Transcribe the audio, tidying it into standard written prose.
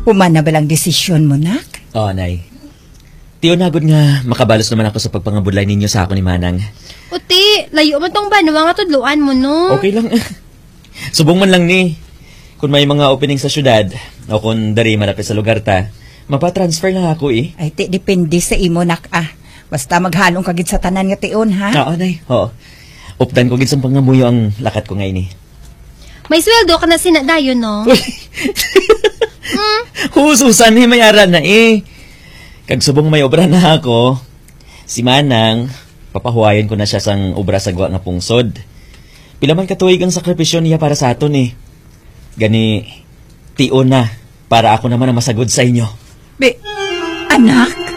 Human na balang desisyon mo, nak? Oo, Nay. Tiyo nagod nga makabalos naman ako sa pagpangabudlay ninyo sa ako ni Manang. Uti, layo man tong banwa nga tudluan mo, no? Okay lang. Subong man lang ni. Kung may mga opening sa syudad, o kung dari malapit sa lugar ta, mapatransfer lang ako eh. Ay, depende sa imo, nak, ah. Basta maghalong kagid sa tanan nga tiyon, ha? Oo, Nay. Oo. Updan ko gid sa pangamuyo ang lakat ko ngayon eh. May sweldo ka na sinadayon, no? Uy! Hususan eh, may aral na eh. Kag subong may obra na ako, si Manang, papahuayan ko na siya sang obra sa gawa nga pungsod. Pila man katuig ang sakripisyo niya para sa aton eh. Gani, tiyo na, para ako naman ang masagod sa inyo. Be, anak?